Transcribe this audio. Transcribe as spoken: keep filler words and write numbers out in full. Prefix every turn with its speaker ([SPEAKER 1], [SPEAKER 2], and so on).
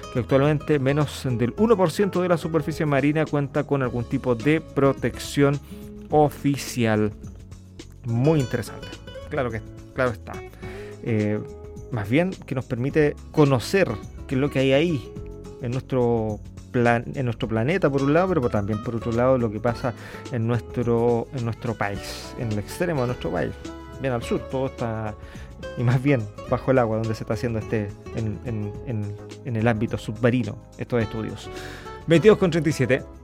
[SPEAKER 1] que actualmente menos del uno por ciento de la superficie marina cuenta con algún tipo de protección oficial. Muy interesante, claro que claro está. Eh, más bien que nos permite conocer qué es lo que hay ahí en nuestro plan, en nuestro planeta por un lado, pero también por otro lado lo que pasa en nuestro, en nuestro país, en el extremo de nuestro país, bien al sur, todo está, y más bien bajo el agua, donde se está haciendo este, en, en, en, en el ámbito submarino, estos estudios. veintidós con treinta y siete.